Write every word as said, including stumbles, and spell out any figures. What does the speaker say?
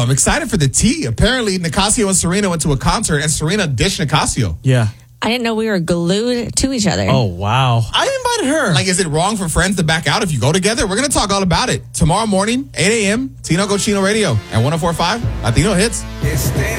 I'm excited for the tea. Apparently, Nicasio and Serena went to a concert, and Serena dished Nicasio. Yeah. I didn't know we were glued to each other. Oh, wow. I invited her. Like, is it wrong for friends to back out if you go together? We're going to talk all about it tomorrow morning, eight a.m., Tino Cochino Radio, at one oh four point five Latino Hits.